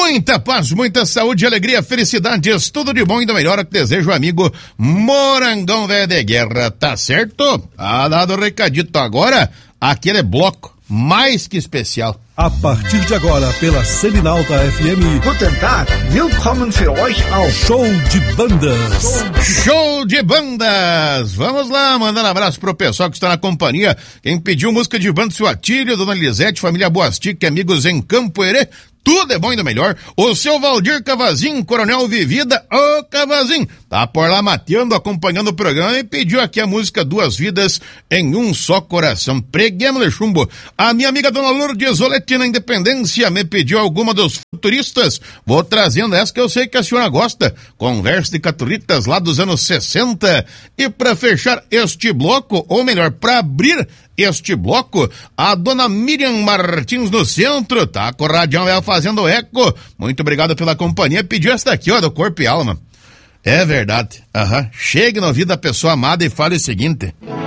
Muita paz, muita saúde, alegria, felicidades, tudo de bom e do melhor que deseja o amigo Morangão Velho de Guerra, tá certo? Dado o recadito agora, aquele bloco mais que especial. A partir de agora, pela Seminalta FM. Guten Tag, willkommen für euch ao Show de Bandas. Show de Bandas! Vamos lá, mandando um abraço pro pessoal que está na companhia. Quem pediu música de banda, seu Atílio, Dona Lisete, família Boastique, amigos em Campo Herê. Tudo é bom e do melhor. O seu Valdir Cavazinho, Coronel Vivida, ô Cavazinho, tá por lá mateando, acompanhando o programa e pediu aqui a música Duas Vidas em um Só Coração. Preguemos chumbo. A minha amiga Dona Lourdes Olete na Independência me pediu alguma dos futuristas. Vou trazendo essa que eu sei que a senhora gosta. Conversa de Caturitas lá dos anos 60. E pra fechar este bloco, ou melhor, pra abrir este bloco, a dona Miriam Martins no centro, tá com o radião fazendo eco. Muito obrigado pela companhia. Pediu essa daqui, ó, do Corpo e Alma. É verdade. Chegue no ouvido da pessoa amada e fale o seguinte: